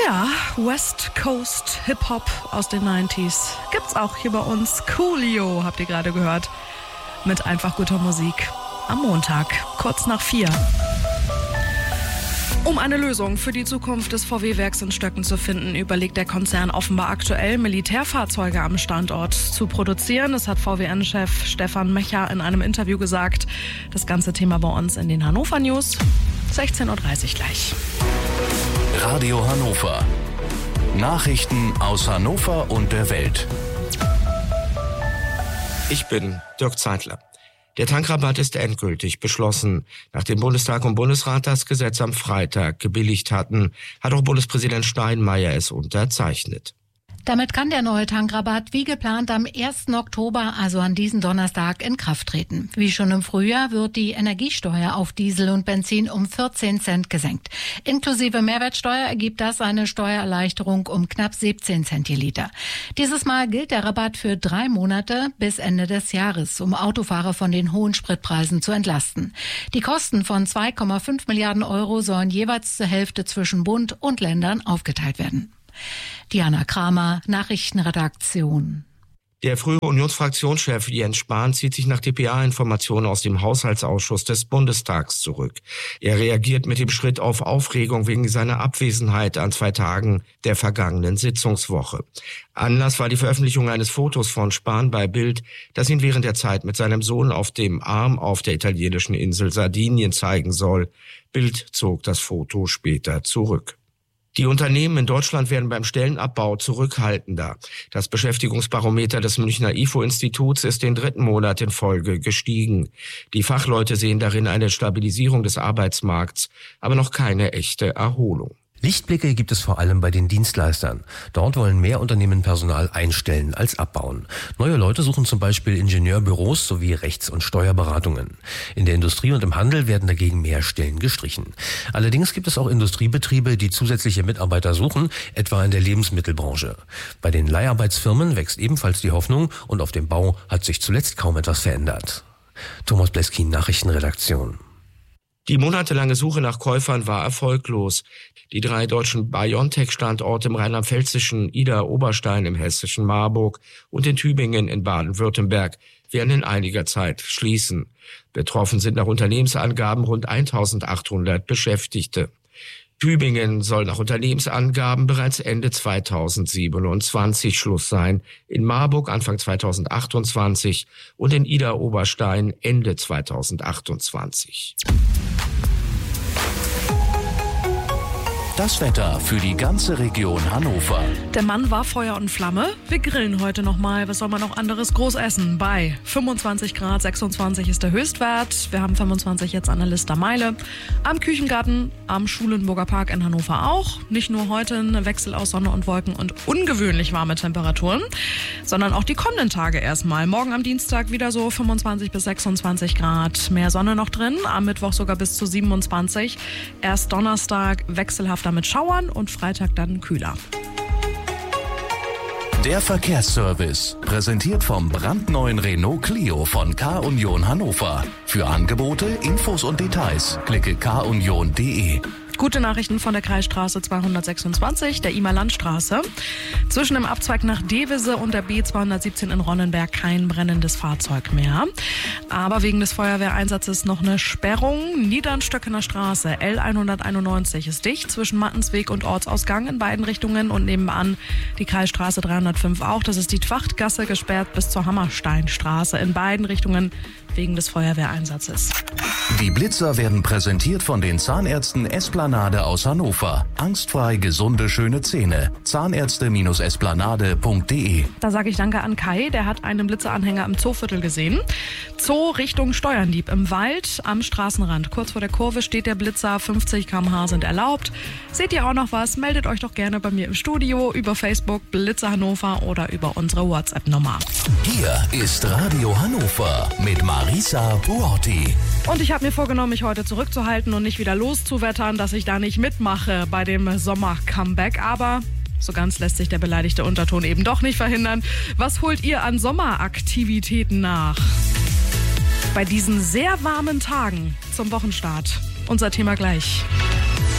Ja, West Coast Hip-Hop aus den 90s gibt's auch hier bei uns. Coolio habt ihr gerade gehört. Mit einfach guter Musik. Am Montag, kurz nach 4. Um eine Lösung für die Zukunft des VW-Werks in Stöcken zu finden, überlegt der Konzern offenbar aktuell, Militärfahrzeuge am Standort zu produzieren. Das hat VWN-Chef Stefan Mecher in einem Interview gesagt. Das ganze Thema bei uns in den Hannover News. 16.30 Uhr gleich. Radio Hannover. Nachrichten aus Hannover und der Welt. Ich bin Dirk Zeitler. Der Tankrabatt ist endgültig beschlossen. Nachdem Bundestag und Bundesrat das Gesetz am Freitag gebilligt hatten, hat auch Bundespräsident Steinmeier es unterzeichnet. Damit kann der neue Tankrabatt wie geplant am 1. Oktober, also an diesem Donnerstag, in Kraft treten. Wie schon im Frühjahr wird die Energiesteuer auf Diesel und Benzin um 14 Cent gesenkt. Inklusive Mehrwertsteuer ergibt das eine Steuererleichterung um knapp 17 Cent je Liter. Dieses Mal gilt der Rabatt für 3 Monate bis Ende des Jahres, um Autofahrer von den hohen Spritpreisen zu entlasten. Die Kosten von 2,5 Milliarden Euro sollen jeweils zur Hälfte zwischen Bund und Ländern aufgeteilt werden. Diana Kramer, Nachrichtenredaktion. Der frühere Unionsfraktionschef Jens Spahn zieht sich nach dpa-Informationen aus dem Haushaltsausschuss des Bundestags zurück. Er reagiert mit dem Schritt auf Aufregung wegen seiner Abwesenheit an 2 Tagen der vergangenen Sitzungswoche. Anlass war die Veröffentlichung eines Fotos von Spahn bei Bild, das ihn während der Zeit mit seinem Sohn auf dem Arm auf der italienischen Insel Sardinien zeigen soll. Bild zog das Foto später zurück. Die Unternehmen in Deutschland werden beim Stellenabbau zurückhaltender. Das Beschäftigungsbarometer des Münchner IFO-Instituts ist den 3. Monat in Folge gestiegen. Die Fachleute sehen darin eine Stabilisierung des Arbeitsmarkts, aber noch keine echte Erholung. Lichtblicke gibt es vor allem bei den Dienstleistern. Dort wollen mehr Unternehmen Personal einstellen als abbauen. Neue Leute suchen zum Beispiel Ingenieurbüros sowie Rechts- und Steuerberatungen. In der Industrie und im Handel werden dagegen mehr Stellen gestrichen. Allerdings gibt es auch Industriebetriebe, die zusätzliche Mitarbeiter suchen, etwa in der Lebensmittelbranche. Bei den Leiharbeitsfirmen wächst ebenfalls die Hoffnung und auf dem Bau hat sich zuletzt kaum etwas verändert. Thomas Bleskin, Nachrichtenredaktion. Die monatelange Suche nach Käufern war erfolglos. Die 3 deutschen BioNTech-Standorte im rheinland-pfälzischen Idar-Oberstein, im hessischen Marburg und in Tübingen in Baden-Württemberg werden in einiger Zeit schließen. Betroffen sind nach Unternehmensangaben rund 1.800 Beschäftigte. Tübingen soll nach Unternehmensangaben bereits Ende 2027 Schluss sein, in Marburg Anfang 2028 und in Idar-Oberstein Ende 2028. Das Wetter für die ganze Region Hannover. Der Mann war Feuer und Flamme. Wir grillen heute nochmal. Was soll man noch anderes groß essen? Bei 25 Grad, 26 ist der Höchstwert. Wir haben 25 jetzt an der Lister Meile. Am Küchengarten, am Schulenburger Park in Hannover auch. Nicht nur heute ein Wechsel aus Sonne und Wolken und ungewöhnlich warme Temperaturen, sondern auch die kommenden Tage erstmal. Morgen am Dienstag wieder so 25 bis 26 Grad. Mehr Sonne noch drin. Am Mittwoch sogar bis zu 27. Erst Donnerstag wechselhaft mit Schauern und Freitag dann kühler. Der Verkehrsservice, präsentiert vom brandneuen Renault Clio von K-Union Hannover. Für Angebote, Infos und Details klicke kunion.de. Gute Nachrichten von der Kreisstraße 226, der Imer Landstraße. Zwischen dem Abzweig nach Devese und der B217 in Ronnenberg kein brennendes Fahrzeug mehr. Aber wegen des Feuerwehreinsatzes noch eine Sperrung. Niedernstöckener Straße, L191 ist dicht zwischen Mattensweg und Ortsausgang in beiden Richtungen und nebenan die Kreisstraße 305 auch. Das ist die Twachtgasse gesperrt bis zur Hammersteinstraße in beiden Richtungen wegen des Feuerwehreinsatzes. Die Blitzer werden präsentiert von den Zahnärzten Esplanade aus Hannover. Angstfrei gesunde, schöne Zähne. Zahnärzte-esplanade.de. Da sage ich danke an Kai, der hat einen Blitzeranhänger im Zooviertel gesehen. Zoo Richtung Steuerndieb im Wald am Straßenrand. Kurz vor der Kurve steht der Blitzer, 50 km/h sind erlaubt. Seht ihr auch noch was? Meldet euch doch gerne bei mir im Studio über Facebook Blitzer Hannover oder über unsere WhatsApp-Nummer. Hier ist Radio Hannover mit Marisa Puorti. Und ich habe mir vorgenommen, mich heute zurückzuhalten und nicht wieder loszuwettern, dass ich da nicht mitmache bei dem Sommer-Comeback. Aber so ganz lässt sich der beleidigte Unterton eben doch nicht verhindern. Was holt ihr an Sommeraktivitäten nach? Bei diesen sehr warmen Tagen zum Wochenstart. Unser Thema gleich.